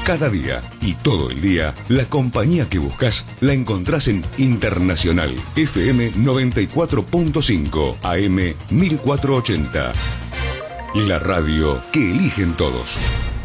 Cada día y todo el día, la compañía que buscas la encontrás en Internacional FM 94.5 AM 1480. La radio que eligen todos.